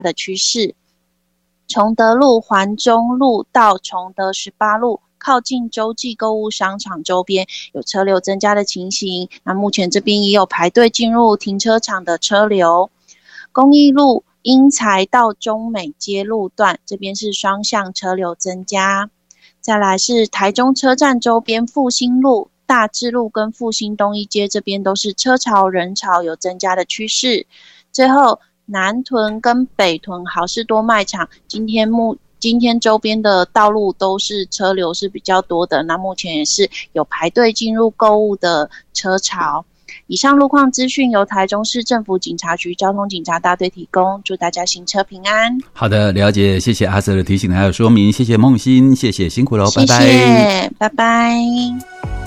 的趋势。崇德路环中路到崇德18路靠近洲际购物商场周边有车流增加的情形，那目前这边也有排队进入停车场的车流。公益路英才到中美街路段这边是双向车流增加。再来是台中车站周边复兴路、大智路跟复兴东一街这边都是车潮人潮有增加的趋势。最后南屯跟北屯好事多卖场今天周边的道路都是车流是比较多的，那目前也是有排队进入购物的车潮。以上路况资讯由台中市政府警察局交通警察大队提供，祝大家行车平安。 好的，了解，谢谢阿 Sir 的提醒还有说明，谢谢梦欣，谢谢，辛苦了，拜拜。 谢谢，拜拜。